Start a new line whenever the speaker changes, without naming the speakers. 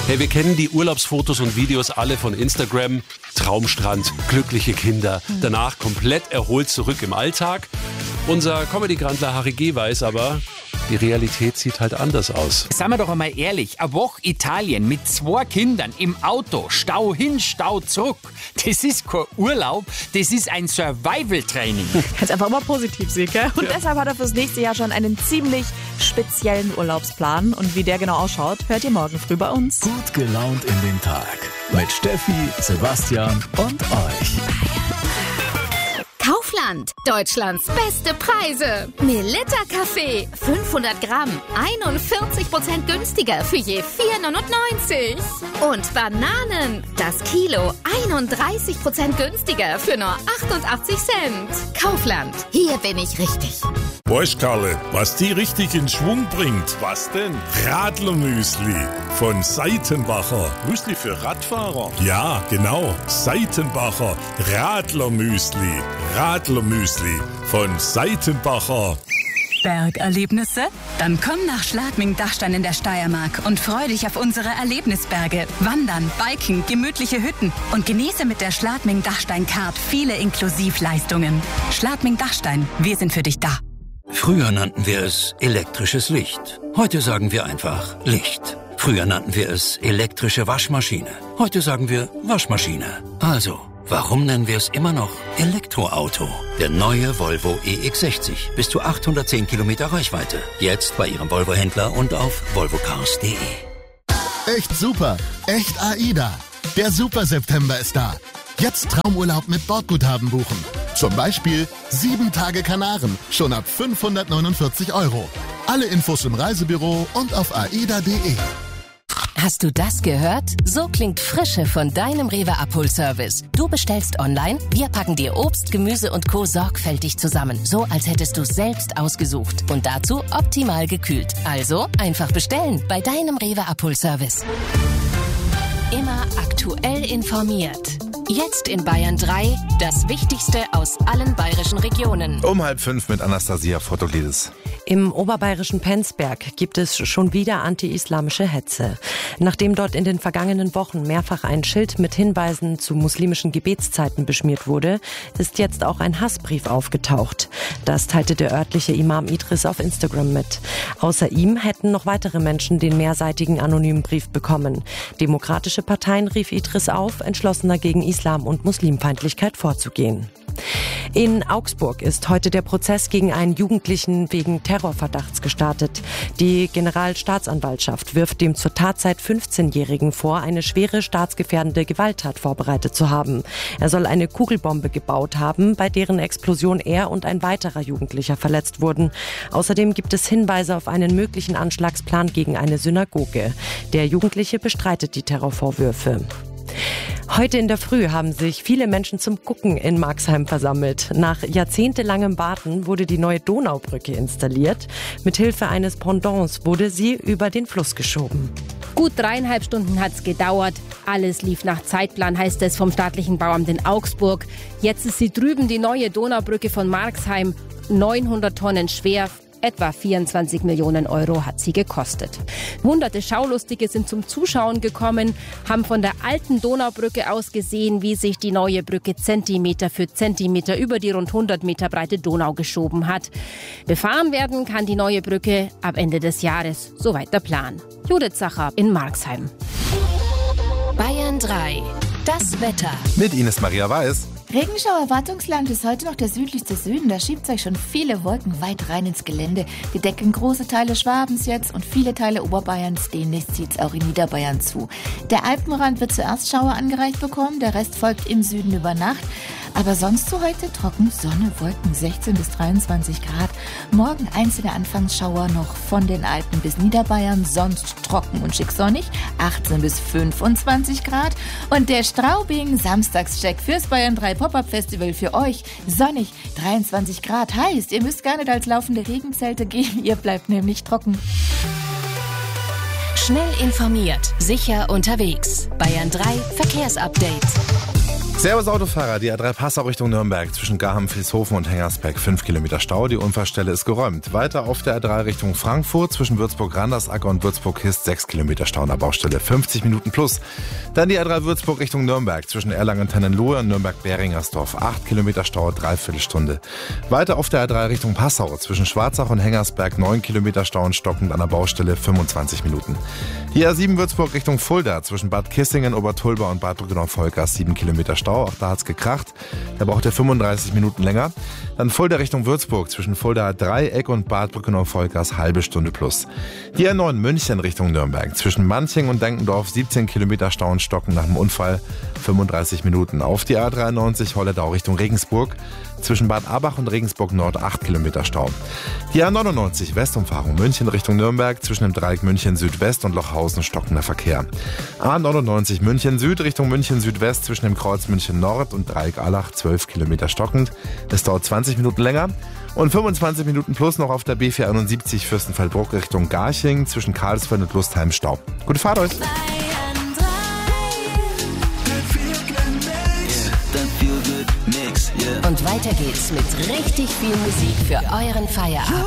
Hey, wir kennen die Urlaubsfotos und Videos alle von Instagram. Traumstrand, glückliche Kinder, danach komplett erholt zurück im Alltag. Unser Comedy-Grandler Harry G. weiß aber, die Realität sieht halt anders aus.
Seien wir doch einmal ehrlich, eine Woche Italien mit 2 Kindern im Auto, Stau hin, Stau zurück, das ist kein Urlaub, das ist ein Survival-Training.
Kannst einfach mal positiv sehen, gell? Und deshalb hat er fürs nächste Jahr schon einen ziemlich speziellen Urlaubsplan. Und wie der genau ausschaut, hört ihr morgen früh bei uns.
Gut gelaunt in den Tag. Mit Steffi, Sebastian und euch.
Kaufland, Deutschlands beste Preise. Melitta Kaffee, 500 Gramm, 41% günstiger für je 4,99. Und Bananen, das Kilo, 31% günstiger für nur 88 Cent. Kaufland, hier bin ich richtig.
Weißt Karle, was die richtig in Schwung bringt? Was denn? Radlermüsli von Seitenbacher. Müsli für Radfahrer? Ja, genau. Seitenbacher Radlermüsli. Radlermüsli von Seitenbacher.
Bergerlebnisse? Dann komm nach Schladming-Dachstein in der Steiermark und freu dich auf unsere Erlebnisberge. Wandern, Biken, gemütliche Hütten und genieße mit der Schladming-Dachstein-Card viele Inklusivleistungen. Schladming-Dachstein, wir sind für dich da.
Früher nannten wir es elektrisches Licht. Heute sagen wir einfach Licht. Früher nannten wir es elektrische Waschmaschine. Heute sagen wir Waschmaschine. Also, warum nennen wir es immer noch Elektroauto? Der neue Volvo EX60. Bis zu 810 Kilometer Reichweite. Jetzt bei Ihrem Volvo-Händler und auf volvocars.de.
Echt super, echt AIDA. Der Super September ist da. Jetzt Traumurlaub mit Bordguthaben buchen. Zum Beispiel 7 Tage Kanaren, schon ab 549 €. Alle Infos im Reisebüro und auf aida.de.
Hast du das gehört? So klingt Frische von deinem Rewe Abholservice. Du bestellst online, wir packen dir Obst, Gemüse und Co. sorgfältig zusammen. So, als hättest du selbst ausgesucht. Und dazu optimal gekühlt. Also einfach bestellen bei deinem Rewe Abholservice. Immer aktuell informiert. Jetzt in Bayern 3, das Wichtigste aus allen bayerischen Regionen.
Um 4:30 mit Anastasia Fotolidis.
Im oberbayerischen Penzberg gibt es schon wieder anti-islamische Hetze. Nachdem dort in den vergangenen Wochen mehrfach ein Schild mit Hinweisen zu muslimischen Gebetszeiten beschmiert wurde, ist jetzt auch ein Hassbrief aufgetaucht. Das teilte der örtliche Imam Idris auf Instagram mit. Außer ihm hätten noch weitere Menschen den mehrseitigen anonymen Brief bekommen. Demokratische Parteien rief Idris auf, entschlossener gegen Islam und Muslimfeindlichkeit vorzugehen. In Augsburg ist heute der Prozess gegen einen Jugendlichen wegen Terrorverdachts gestartet. Die Generalstaatsanwaltschaft wirft dem zur Tatzeit 15-Jährigen vor, eine schwere staatsgefährdende Gewalttat vorbereitet zu haben. Er soll eine Kugelbombe gebaut haben, bei deren Explosion er und ein weiterer Jugendlicher verletzt wurden. Außerdem gibt es Hinweise auf einen möglichen Anschlagsplan gegen eine Synagoge. Der Jugendliche bestreitet die Terrorvorwürfe. Heute in der Früh haben sich viele Menschen zum Gucken in Marxheim versammelt. Nach jahrzehntelangem Warten wurde die neue Donaubrücke installiert. Mithilfe eines Pendants wurde sie über den Fluss geschoben.
Gut 3,5 Stunden hat's gedauert. Alles lief nach Zeitplan, heißt es vom staatlichen Bauamt in Augsburg. Jetzt ist sie drüben, die neue Donaubrücke von Marxheim. 900 Tonnen schwer. Etwa 24 Millionen € hat sie gekostet. Hunderte Schaulustige sind zum Zuschauen gekommen, haben von der alten Donaubrücke aus gesehen, wie sich die neue Brücke Zentimeter für Zentimeter über die rund 100 Meter breite Donau geschoben hat. Befahren werden kann die neue Brücke ab Ende des Jahres, soweit der Plan. Judith Sacher in Marxheim.
Bayern 3, das Wetter.
Mit Ines Maria Weiß.
Regenschauerwartungsland ist heute noch der südlichste Süden. Da schiebt sich schon viele Wolken weit rein ins Gelände. Die decken große Teile Schwabens jetzt und viele Teile Oberbayerns. Demnächst zieht es auch in Niederbayern zu. Der Alpenrand wird zuerst Schauer angereicht bekommen. Der Rest folgt im Süden über Nacht. Aber sonst so heute trocken, Sonne, Wolken 16 bis 23 Grad. Morgen einzelne Anfangsschauer noch von den Alpen bis Niederbayern. Sonst trocken und schick sonnig, 18 bis 25 Grad. Und der Straubing Samstagscheck fürs Bayern 3 Pop-Up Festival für euch. Sonnig, 23 Grad. Heißt, ihr müsst gar nicht als laufende Regenzelte gehen. Ihr bleibt nämlich trocken.
Schnell informiert, sicher unterwegs. Bayern 3 Verkehrsupdate.
Servus Autofahrer, die A3 Passau Richtung Nürnberg zwischen Garham-Vilshofen und Hengersbeck 5 Kilometer Stau, die Unfallstelle ist geräumt. Weiter auf der A3 Richtung Frankfurt zwischen Würzburg-Randersacker und Würzburg-Hist 6 Kilometer Stau an der Baustelle, 50 Minuten plus. Dann die A3 Würzburg Richtung Nürnberg zwischen Erlangen-Tennenlohe und Nürnberg-Beringersdorf 8 Kilometer Stau, 3/4 Stunde. Weiter auf der A3 Richtung Passau zwischen Schwarzach und Hengersberg 9 Kilometer Stau und stockend an der Baustelle, 25 Minuten. Die A7 Würzburg Richtung Fulda zwischen Bad Kissingen, Obertulba und Bad Brückenau-Vollgas 7 Kilometer Stau. Auch da hat's gekracht. Da braucht er 35 Minuten länger. Dann Fulda Richtung Würzburg zwischen Fulda Dreieck und Bad Brückenau-Vollgas halbe Stunde plus. Die A9 München Richtung Nürnberg zwischen Manching und Denkendorf 17 Kilometer Stau und stocken nach dem Unfall 35 Minuten. Auf die A93 Holledau Richtung Regensburg zwischen Bad Abach und Regensburg Nord 8 Kilometer Stau. Die A99 Westumfahrung München Richtung Nürnberg zwischen dem Dreieck München Südwest und Lochhausen stockender Verkehr. A99 München Süd Richtung München Südwest zwischen dem Kreuz München Nord und Dreieck Allach 12 Kilometer stockend. Es dauert 20 Minuten länger. Und 25 Minuten plus noch auf der B471 Fürstenfeldbruck Richtung Garching zwischen Karlsfeld und Lustheim Stau. Gute Fahrt euch!
Und weiter geht's mit richtig viel Musik für euren Feierabend.